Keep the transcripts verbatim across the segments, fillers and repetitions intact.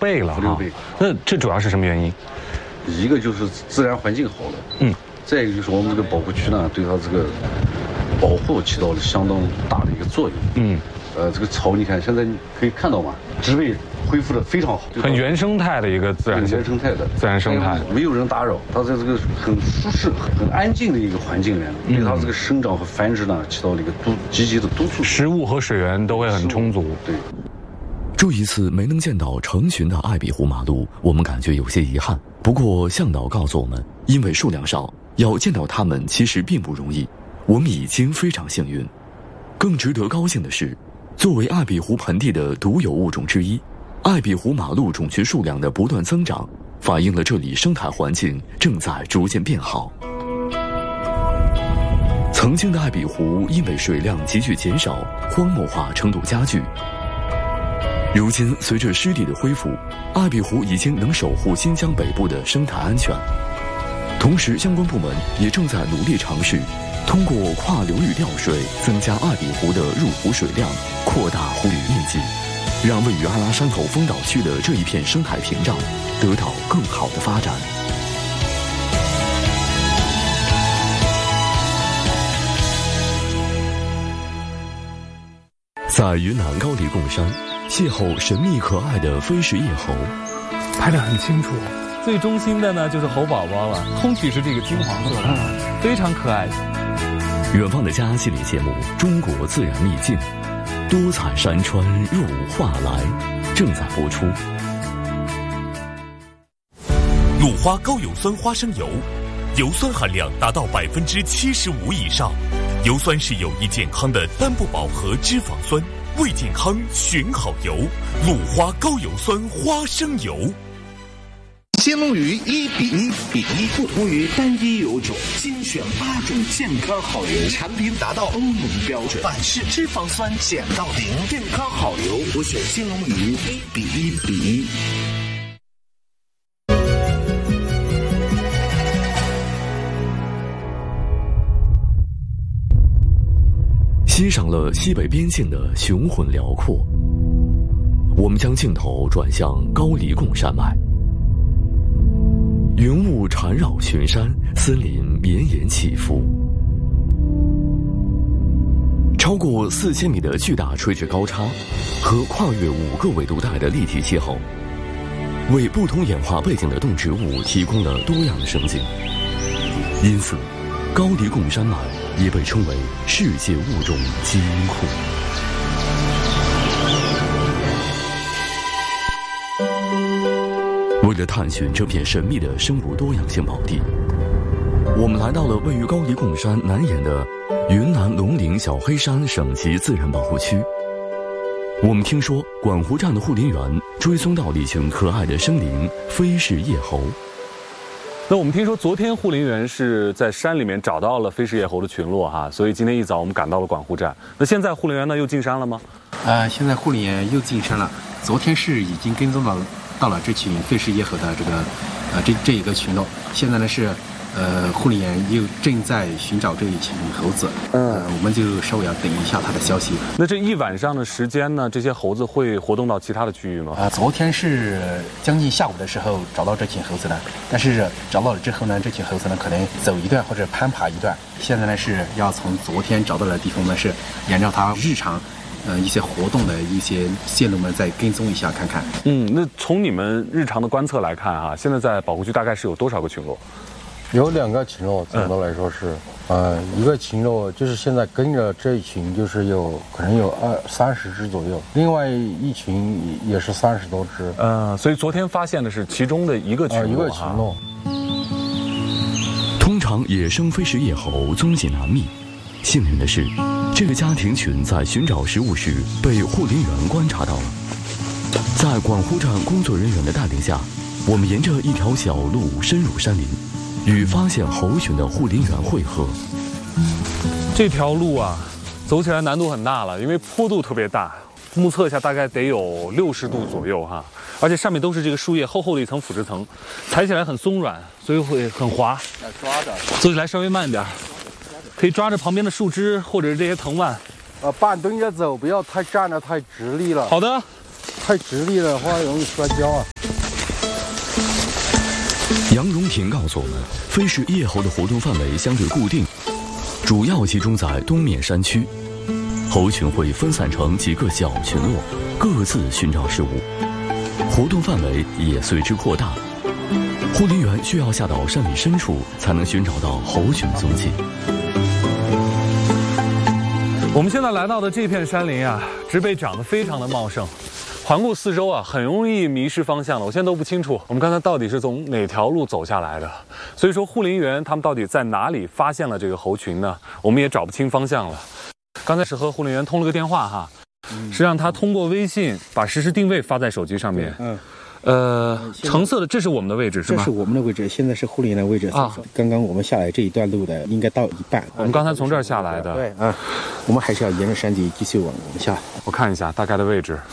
倍了哈。 六倍。 那这主要是什么原因？ 一个就是自然环境好了，嗯，再一个就是我们这个保护区呢，对它这个保护起到了相当大的一个作用，嗯，呃，这个草你看现在你可以看到嘛，植被恢复的非常好， 很原生态的一个自然原生态的自然生态， 没有人打扰，它在这个很舒适、很安静的一个环境里面，对它这个生长和繁殖呢，起到了一个督积极的督促， 食物和水源都会很充足。 对。 这一次没能见到成群的艾比湖马鹿，我们感觉有些遗憾。不过向导告诉我们，因为数量少，要见到它们其实并不容易，我们已经非常幸运。更值得高兴的是，作为艾比湖盆地的独有物种之一，艾比湖马鹿种群数量的不断增长，反映了这里生态环境正在逐渐变好。曾经的艾比湖因为水量急剧减少，荒漠化程度加剧。如今，随着湿地的恢复，艾比湖已经能守护新疆北部的生态安全。同时，相关部门也正在努力尝试，通过跨流域调水，增加艾比湖的入湖水量，扩大湖域面积，让位于阿拉山头风岛区的这一片生态屏障得到更好的发展。在云南高黎贡山，邂逅神秘可爱的飞氏叶猴， 拍得很清楚。最中心的呢就是猴宝宝了，空体是这个金黄色的，非常可爱。 远方的家系列节目《中国自然秘境》，多彩山川入画来，正在播出。 鲁花高油酸花生油，油酸含量达到百分之七十五以上。油酸是有益健康的单不饱和脂肪酸，为健康选好油。鲁花高油酸花生油。 新龙鱼一比一比一，不同于单一油种，精选八种健康好油，产品达到欧盟标准，百氏脂肪酸减到零，健康好油，我选新龙鱼一比一比一。 欣赏了西北边境的雄浑辽阔，我们将镜头转向高黎贡山脉。云雾缠绕群山，森林绵延起伏。超过四千米的巨大垂直高差和跨越五个纬度带的立体气候，为不同演化背景的动植物提供了多样的生境。因此，高黎贡山脉也被称为世界物种基因库。为了探寻这片神秘的生物多样性宝地，我们来到了位于高黎贡山南沿的云南龙陵小黑山省级自然保护区。我们听说管湖站的护林员追踪到了一群可爱的生灵飞氏叶猴。 那我们听说昨天护林员是在山里面找到了飞氏叶猴的群落哈，所以今天一早我们赶到了管湖站。那现在护林员呢又进山了吗？ 呃，现在护林员又进山了。昨天是已经跟踪到到了这群飞氏叶猴的这个呃这这一个群落，现在呢是呃护林员又正在寻找这一群猴子。嗯、呃，我们就稍微要等一下他的消息。 那这一晚上的时间呢，这些猴子会活动到其他的区域吗？ 啊、呃，昨天是将近下午的时候找到这群猴子的，但是找到了之后呢，这群猴子呢可能走一段或者攀爬一段。现在呢是要从昨天找到的地方呢是沿着它日常呃一些活动的一些线路们再跟踪一下看看。 嗯，那从你们日常的观测来看啊，现在在保护区大概是有多少个群落？ 有两个群落，总的来说是，嗯、呃，一个群落就是现在跟着这一群，就是有可能有二三十只左右，另外一群也是三十多只。 呃，所以昨天发现的是其中的一个群落、呃、 一个群落。 通常野生飞氏叶猴踪迹难觅，幸运的是，这个家庭群在寻找食物时被护林员观察到了。在管湖站工作人员的带领下，我们沿着一条小路深入山林，与发现猴群的护林员会合。 这条路啊，走起来难度很大了，因为坡度特别大，目测一下大概得有六十度左右哈，而且上面都是这个树叶厚厚的一层腐殖层，踩起来很松软，所以会很滑。 抓着， 走起来稍微慢点，可以抓着旁边的树枝或者是这些藤蔓。 呃，半蹲着走，不要太站得太直立了。 好的。 太直立的话容易摔跤啊。 杨荣平告诉我们，飞氏叶猴的活动范围相对固定，主要集中在东面山区。猴群会分散成几个小群落，各自寻找食物，活动范围也随之扩大。护林员需要下到山里深处，才能寻找到猴群踪迹。 我们现在来到的这片山林啊，植被长得非常的茂盛，环顾四周啊，很容易迷失方向了。我现在都不清楚我们刚才到底是从哪条路走下来的。所以说，护林员他们到底在哪里发现了这个猴群呢？我们也找不清方向了。刚才是和护林员通了个电话哈，嗯、是让他通过微信把实时定位发在手机上面。嗯。呃，橙色的，这是我们的位置是吗？ 这是我们的位置，现在是护林员的位置啊。刚刚我们下来这一段路的应该到一半。 我们刚才从这儿下来的。 对啊，我们还是要沿着山底继续往我们下。 我看一下大概的位置，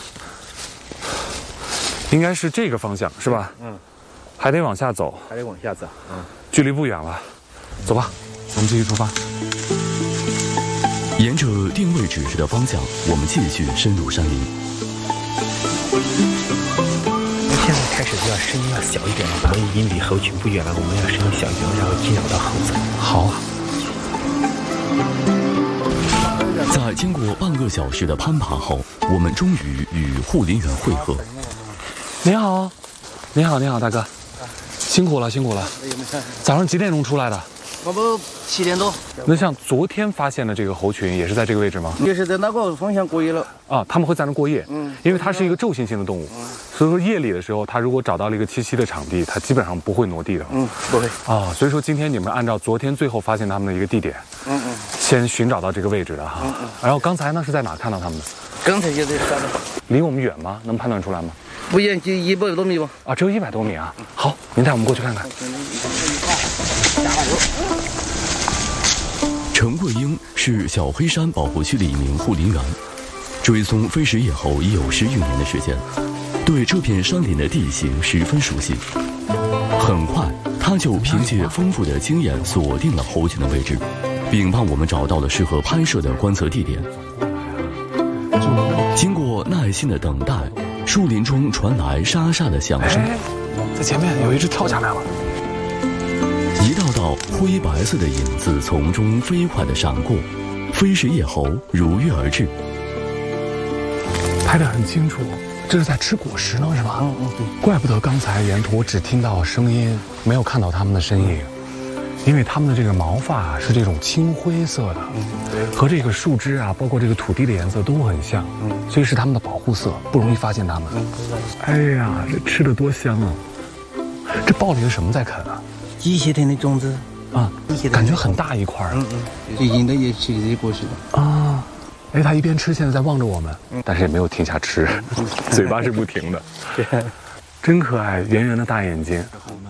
应该是这个方向是吧？嗯。还得往下走。 还得往下走。嗯。 距离不远了，走吧，我们继续出发。 沿着定位指示的方向，我们继续深入山林。 现在开始就要声音要小一点了，我们已经离猴群不远了，我们要声音小一点，然后惊扰到猴子。 好啊。 在经过半个小时的攀爬后，我们终于与护林员会合。 你好，你好，你好，大哥，辛苦了，辛苦了。早上几点钟出来的？ 我们七点多。 那像昨天发现的这个猴群也是在这个位置吗？ 也是在那个方向过夜了。 啊，他们会在那过夜。嗯，因为它是一个昼行性的动物，嗯、所以说夜里的时候，它如果找到了一个栖息的场地，它基本上不会挪地的。 嗯，不会。 啊，所以说今天你们按照昨天最后发现他们的一个地点，嗯嗯，先寻找到这个位置的哈。嗯嗯。然后刚才呢是在哪看到他们的？ 刚才就在山上。 离我们远吗？能判断出来吗？ 不远，就一百多米吧。 啊，只有一百多米啊。好，您带我们过去看看。 陈桂英是小黑山保护区的一名护林员，追踪飞石叶猴已有十余年的时间，对这片山林的地形十分熟悉。很快，他就凭借丰富的经验锁定了猴群的位置，并帮我们找到了适合拍摄的观测地点。经过耐心的等待，树林中传来沙沙的响声。 哎，在前面有一只跳下来了。 一道道灰白色的影子从中飞快地闪过，飞石叶猴如约而至。 拍得很清楚，这是在吃果实呢，是吧？嗯嗯，对。怪不得刚才沿途我只听到声音，没有看到它们的身影，因为它们的这个毛发是这种青灰色的，嗯，和这个树枝啊，包括这个土地的颜色都很像，嗯，所以是它们的保护色，不容易发现它们。嗯，哎呀，这吃的多香啊！这抱里是什么在啃啊？ 鸡血田的种子啊，感觉很大一块儿。 嗯嗯，就引的也吃这些果实的啊。哎，他一边吃，现在在望着我们，嗯、但是也没有停下吃，嗯、嘴巴是不停的。对，真可爱，圆圆的大眼睛。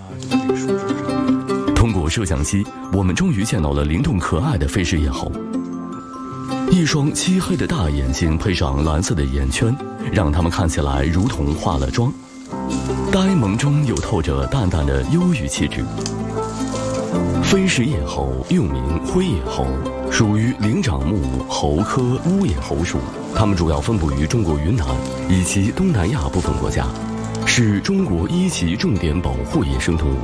通过摄像机，我们终于见到了灵动可爱的飞石叶猴。一双漆黑的大眼睛配上蓝色的眼圈，让它们看起来如同化了妆。呆萌中又透着淡淡的忧郁气质。飞石叶猴又名灰叶猴，属于灵长目猴科乌叶猴属。它们主要分布于中国云南以及东南亚部分国家，是中国一级重点保护野生动物。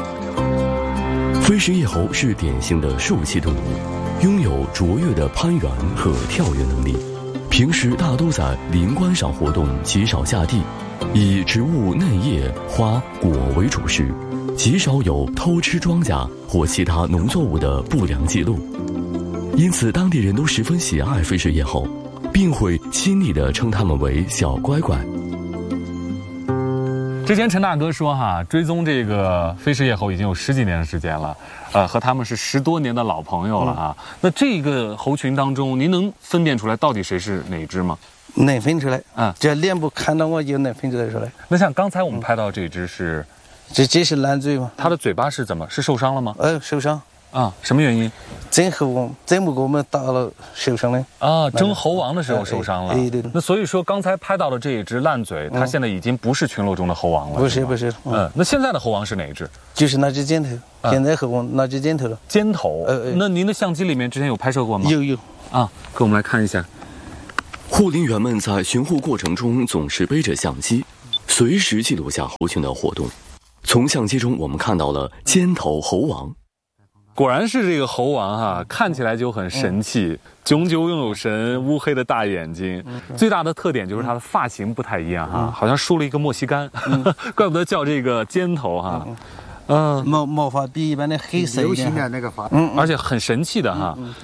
飞石叶猴是典型的树栖动物，拥有卓越的攀援和跳跃能力。平时大都在林冠上活动，极少下地。以植物嫩叶、花、果为主食，极少有偷吃庄稼或其他农作物的不良记录，因此当地人都十分喜爱飞石叶猴，并会亲昵地称它们为小乖乖。 之前陈大哥说哈，追踪这个飞石叶猴已经有十几年的时间了，呃，和他们是十多年的老朋友了啊。嗯、那这个猴群当中，您能分辨出来到底谁是哪只吗？ 能分出来，嗯，只要脸部看到我就能分出来出来。 那像刚才我们拍到这只是， 这这是蓝嘴吗？ 它的嘴巴是怎么？是受伤了吗？ 呃，受伤。 啊，什么原因？ 争猴王，争不过我们打了受伤了。 啊，争猴王的时候受伤了。 对对对。 那所以说，刚才拍到的这一只烂嘴，它现在已经不是群落中的猴王了。 不是不是。 嗯，那现在的猴王是哪一只？ 就是那只尖头。现在猴王那只尖头了。 尖头。呃，那您的相机里面之前有拍摄过吗？ 有有。 啊，给我们来看一下。 护林员们在巡护过程中总是背着相机，随时记录下猴群的活动。 从相机中我们看到了尖头猴王。 果然是这个猴王哈、啊，看起来就很神气，嗯、炯炯有神，乌黑的大眼睛。嗯、最大的特点就是它的发型不太一样哈、啊，嗯、好像梳了一个莫西干，嗯、怪不得叫这个尖头哈、啊。 嗯，呃、毛毛发比一般的黑色一点的那个发， 嗯，而且很神气的哈。 嗯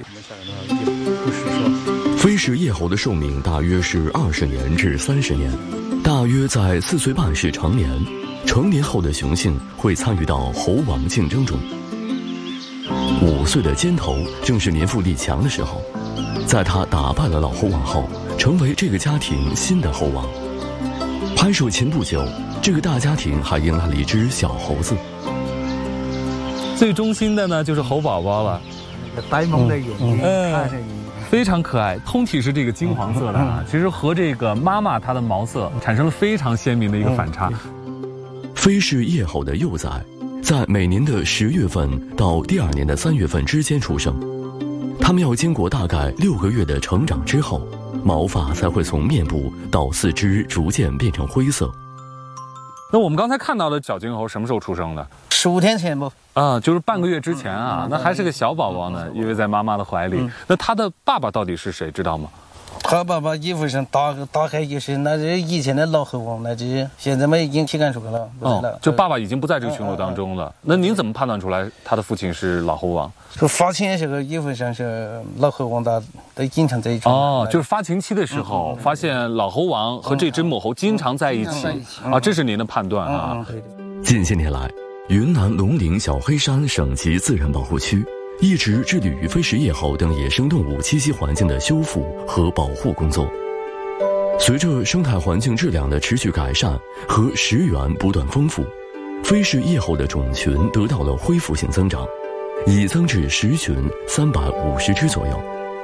嗯、飞氏叶猴的寿命大约是二十年至三十年，大约在四岁半是成年，成年后的雄性会参与到猴王竞争中。五岁的尖头正是年富力强的时候，在他打败了老猴王后，成为这个家庭新的猴王。拍摄前不久，这个大家庭还迎来了一只小猴子。 最忠心的呢，就是猴宝宝了。 那个呆萌的眼睛，嗯、看着非常可爱，通体是这个金黄色的啊，其实和这个妈妈它的毛色产生了非常鲜明的一个反差。 飞氏叶猴的幼崽，在每年的十月份到第二年的三月份之间出生，它们要经过大概六个月的成长之后，毛发才会从面部到四肢逐渐变成灰色。 那我们刚才看到的小金猴什么时候出生的？ 十五天前不？ 啊，就是半个月之前啊，嗯、那还是个小宝宝呢，因为在妈妈的怀里。嗯、那他的爸爸到底是谁，知道吗？ 他爸爸衣服上打打开就是，那是以前的老猴王，那是现在嘛已经皮干熟了，不是了、 哦。就爸爸已经不在这个群落当中了。嗯嗯、那您怎么判断出来他的父亲是老猴王？ 说发情时候衣服上是老猴王的，都经常在一起。 哦，就是发情期的时候，嗯、发现老猴王和这只母猴经常在一起、嗯嗯、啊，这是您的判断啊。 嗯嗯嗯、 近些年来，云南龙陵小黑山省级自然保护区一直致力于飞氏叶猴等野生动物栖息环境的修复和保护工作。随着生态环境质量的持续改善和食源不断丰富，飞氏叶猴的种群得到了恢复性增长，已增至十群三百五十只左右。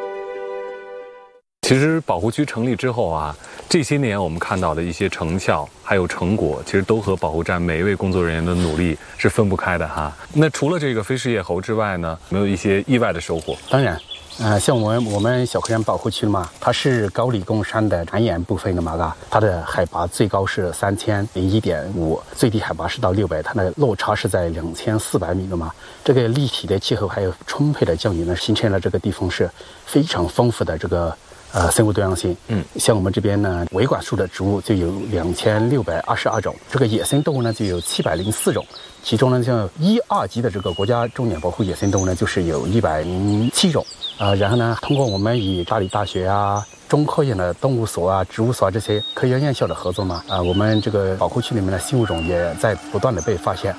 其实保护区成立之后啊，这些年我们看到的一些成效还有成果，其实都和保护站每一位工作人员的努力是分不开的哈。那除了这个飞氏叶猴之外呢，有没有一些意外的收获？ 当然，呃，像我们我们小黑山保护区嘛，它是高黎贡山的南沿部分的嘛，啊，它的海拔最高是三千零一点五，最低海拔是到六百，它的落差是在两千四百米的嘛。这个立体的气候还有充沛的降雨呢，形成了这个地方是非常丰富的这个。呃，生物多样性，嗯，像我们这边呢，维管束的植物就有两千六百二十二种，这个野生动物呢就有七百零四种，其中呢，像一二级的这个国家重点保护野生动物呢，就是有一百零七种，啊、呃，然后呢，通过我们与大理大学啊、中科院的动物所啊、植物所啊这些科研院校的合作嘛，啊、呃，我们这个保护区里面的新物种也在不断的被发现。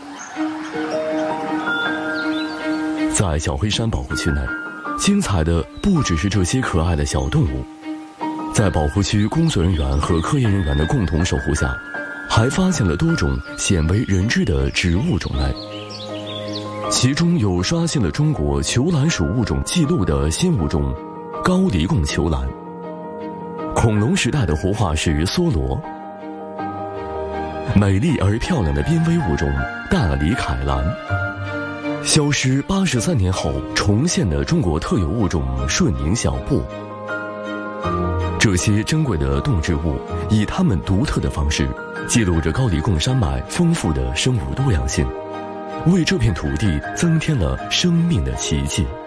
在小黑山保护区内。精彩的不只是这些可爱的小动物，在保护区工作人员和科研人员的共同守护下，还发现了多种鲜为人知的植物种类，其中有刷新了中国球兰属物种记录的新物种高黎贡球兰，恐龙时代的活化石梭罗，美丽而漂亮的濒危物种大理凯兰，消失八十三年后重现的中国特有物种顺宁小布。这些珍贵的动植物以它们独特的方式记录着高黎贡山脉丰富的生物多样性，为这片土地增添了生命的奇迹。